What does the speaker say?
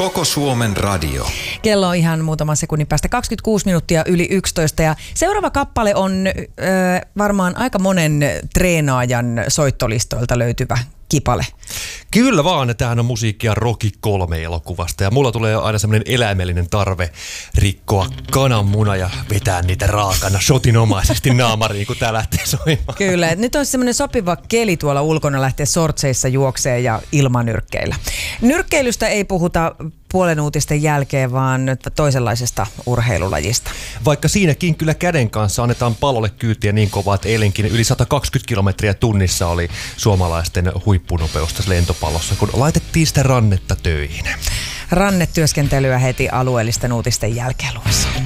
Koko Suomen radio. Kello on ihan muutaman sekunnin päästä 26 minuuttia yli 11 ja seuraava kappale on varmaan aika monen treenaajan soittolistoilta löytyvä kipale. Kyllä vaan, tämähän on musiikkia Rocky 3 elokuvasta ja mulla tulee aina semmoinen eläimellinen tarve rikkoa kananmuna ja vetää niitä raakana shotinomaisesti naamariin, kun tää lähtee soimaan. Kyllä, nyt on semmoinen sopiva keli tuolla ulkona lähteä sortseissa juoksee ja ilmanyrkkeillä. Nyrkkeilystä ei puhuta puolen uutisten jälkeen, vaan toisenlaisesta urheilulajista. Vaikka siinäkin kyllä käden kanssa annetaan pallolle kyytiä niin kovaa, että eilenkin yli 120 kilometriä tunnissa oli suomalaisten huippunopeus tässä lentopallossa, kun laitettiin sitä rannetta töihin. Rannetyöskentelyä heti alueellisten uutisten jälkeen luvassa.